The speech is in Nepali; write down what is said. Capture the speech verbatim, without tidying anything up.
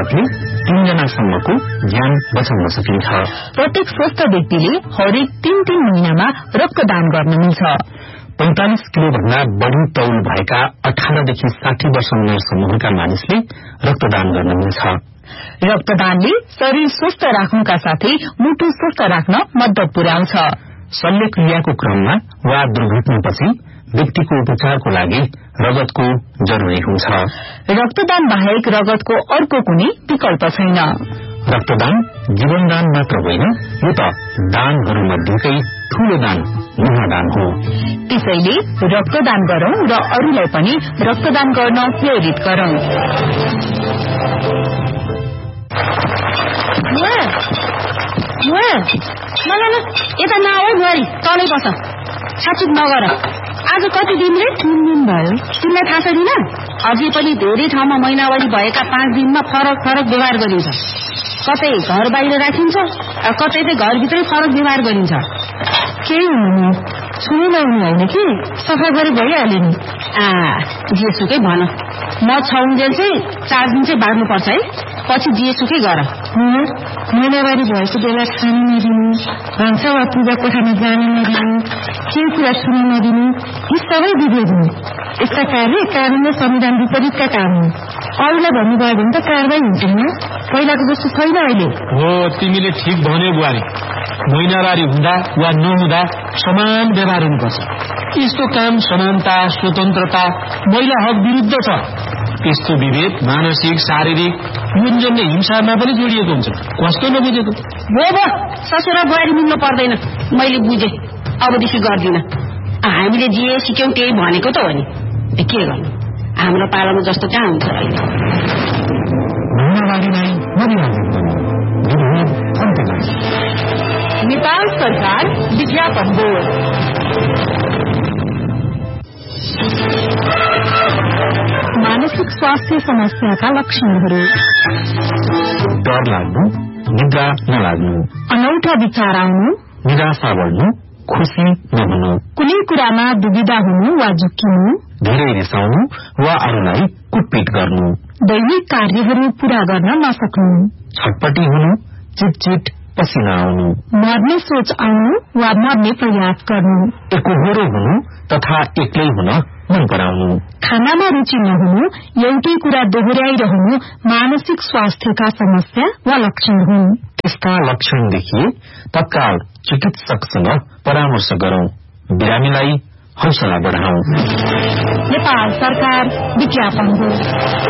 रगतले तीनजनासम्मको ज्यान बचाउन सकिन्छ। प्रत्येक स्वस्थ व्यक्तिले हरेक तीन तीन महिनामा रक्तदान गर्न मिल्छ। पैंतालिस किलो भन्दा बढ़ी तौल भएका अठारदेखि साठी वर्ष उमेर समूहका मानिसले रक्तदान गर्न मिल्छ। रक्तदानले शरीर स्वस्थ राख्नुका साथै मुटु स्वस्थ राख्न मद्दत पुर्याउँछ। शल्यक्रियाको क्रममा वा दुर्घटनापछि व्यक्तिको उपचारको लागि रगतको जरुरी हुन्छ। रक्तदान बाहेक रगतको अर्को कुनै विकल्प छैन। रक्तदान जीवनदान मात्र होइन, यो त दानहरूमध्येकै ठूलो दान महादान हो। त्यसैले रक्तदान गरौं र अरूलाई पनि रक्तदान गर्न प्रेरित गरौं। यता नआऊ बुहारी, तलै बस, छाचुक नगर। आज कति दिन रे? तीन दिन भयो। तिमीलाई थाहा छैन? अझै पनि धेरै ठाउँमा महिनावारी भएका पाँच दिनमा फरक फरक व्यवहार गरिन्छ। कतै घर बाहिर राखिन्छ, कतै चाहिँ घरभित्रै फरक व्यवहार गरिन्छ। केही हुनु छुनु लाउनु होइन कि सफा गरे भइहाल्यो नि। आ जेसुकै भन, म छाउन्जेल चाहिँ चार दिन चाहिँ बाँड्नुपर्छ है, पछि जेसुकै गर। महिनावारी भएको बेला खानु नदिनु, भान्सा वा पूजा कोठामा जान नदिनु, केही कुरा छुन नदिनु, यी सबै विरोध हुन्। यस्ता कार्य कानून र संविधान विपरीतका काम हुन्। अरूलाई भन्नुभयो भने त कारवाही हुन्छ नि, पहिलाको जस्तो छैन अहिले। हो, तिमीले ठिक भन्यौ बुहारी। महिनावारी हुँदा वा नहुँदा समान व्यवहार हुनुपर्छ। यस्तो काम समानता, स्वतन्त्रता, महिला हक विरुद्ध छ। यस्तो विभेद मानसिक, शारीरिक, युनजन्य हिंसामा पनि जोडिएको हुन्छ। कस्तो नबुझेको? हो भो, ससुरा बुहारी मिल्नु पर्दैन। मैले बुझे, अबदेखि गर्दिन। हामीले जे सिक्यौं त्यही भनेको त हो नि, के गर्नु, हाम्रो पालामा जस्तो कहाँ हुन्छ अहिले। नेपाल सरकार विज्ञापन बोर्ड। मानसिक स्वास्थ्य समस्याका लक्षणहरू: डर लाग्नु, निद्रा नलाग्नु, अनौठा विचार आउनु, निराशा बढ्नु, खुशी नहुनु, कुनै कुरामा दुविधा हुनु वा झुक्किनु, धेरै रिसाउनु वा अरूलाई कुटपिट गर्नु, दैनिक कार्यहरू पूरा गर्न नसक्नु, छटपटी हुनु, चिटचिट पसिना आउनु, मर्ने सोच आउनु वा मर्ने प्रयास गर्नु, एकोहोरो हुनु तथा एक्लै हुन मन पराउनु, खानामा रुचि नहुनु, एउटै कुरा दोहोर्याइरहनु मानसिक स्वास्थ्यका समस्या वा लक्षण हुन्। यसका लक्षण देखिए तत्काल चिकित्सकसँग परामर्श गरौं, बिरामीलाई हौसला बढाउँ। नेपाल सरकार विज्ञापन हो।